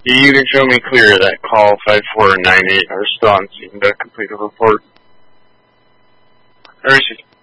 You can show me clear that call 5498 are still on scene to complete a report. I received.